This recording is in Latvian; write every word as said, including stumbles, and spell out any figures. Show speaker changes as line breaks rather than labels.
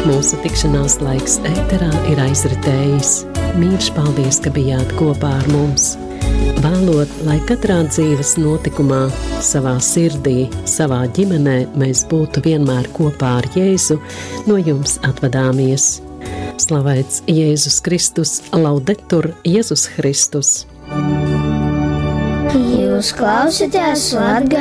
Mūsu tikšanās laiks ēterā ir aizritējis. Mīļš paldies, ka bijāt kopā ar mums. Vēlot, lai katrā dzīves notikumā, savā sirdī, savā ģimenē mēs būtu vienmēr kopā ar Jēzu, no jums atvadāmies. Slavēts Jēzus Kristus, laudetur Jēzus Kristus.
Jūs klausāties Latga